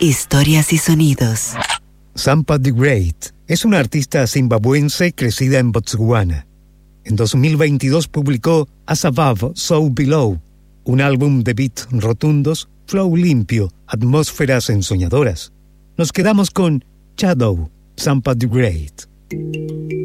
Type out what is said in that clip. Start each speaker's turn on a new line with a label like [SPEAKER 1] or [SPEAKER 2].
[SPEAKER 1] Historias y sonidos.
[SPEAKER 2] Sampa the Great es una artista zimbabuense crecida en Botswana. En 2022 publicó As Above, So Below, un álbum de beats rotundos, flow limpio, atmósferas ensoñadoras. Nos quedamos con Shadow, Sampa the Great.